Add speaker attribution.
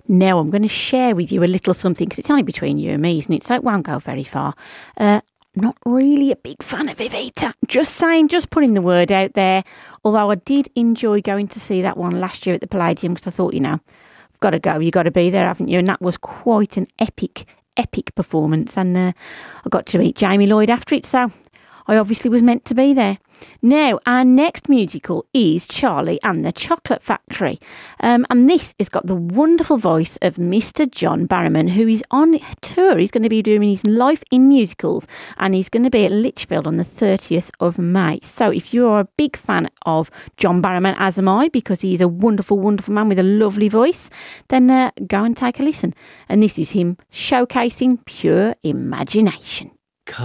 Speaker 1: Now I'm going to share with you a little something, because it's only between you and me, isn't it? So it won't go very far. Not really a big fan of Evita. Just saying, just putting the word out there. Although I did enjoy going to see that one last year at the Palladium, because I thought, I've got to go. You've got to be there, haven't you? And that was quite an epic performance. And I got to meet Jamie Lloyd after it, so I obviously was meant to be there. Now, our next musical is Charlie and the Chocolate Factory. And this has got the wonderful voice of Mr. John Barrowman, who is on tour. He's going to be doing his Life in Musicals, and he's going to be at Lichfield on the 30th of May. So if you're a big fan of John Barrowman, as am I, because he's a wonderful, wonderful man with a lovely voice, then go and take a listen. And this is him showcasing pure imagination.